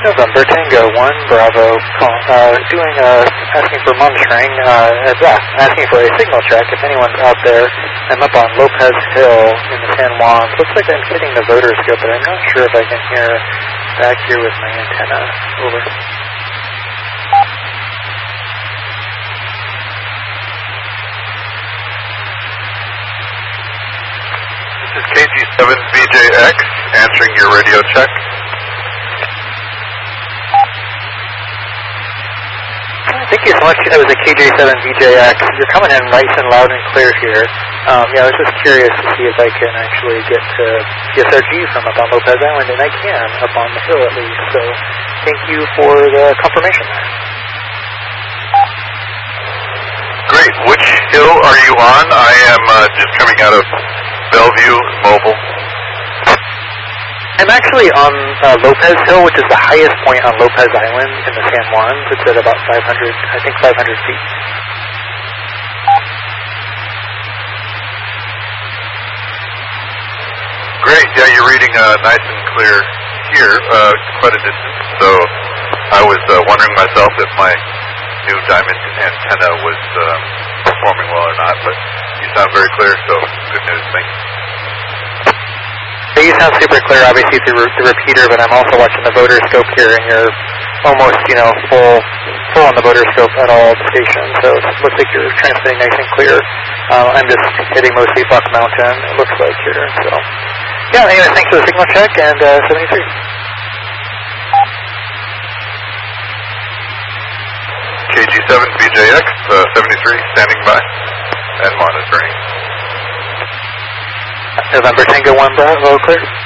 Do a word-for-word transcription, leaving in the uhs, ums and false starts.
November Tango one Bravo, call, uh, doing uh, asking for monitoring, uh, uh, yeah, asking for a signal check. If anyone's out there, I'm up on Lopez Hill in the San Juan. Looks like I'm hitting the voter scope, but I'm not sure if I can hear back here with my antenna. Over. This is K G seven V J X answering your radio check. Thank you so much. That was a K J seven V J X. You're coming in nice and loud and clear here. Um, yeah, I was just curious to see if I can actually get to P S R G from up on Lopez Island, and I can, up on the hill at least. So thank you for the confirmation there. Great. Which hill are you on? I am uh, just coming out of Bellevue Mobile. I'm actually on uh, Lopez Hill, which is the highest point on Lopez Island in the San Juans. It's at about five hundred, I think five hundred feet. Great. Yeah, you're reading uh, nice and clear here, uh, quite a distance. So I was uh, wondering myself if my new diamond antenna was uh, performing well or not, but you sound very clear, so good news. Thank you. You sound super clear, obviously, through the repeater, but I'm also watching the voter scope here, and you're almost, you know, full full on the voter scope at all the stations, so it looks like you're transmitting nice and clear. Uh, I'm just hitting mostly Buck Mountain, it looks like here, so. Yeah, anyway, thanks for the signal check, and uh, seventy-three. K G seven V J X, uh, seventy-three, standing by and monitoring. November Tango one Bravo, clear.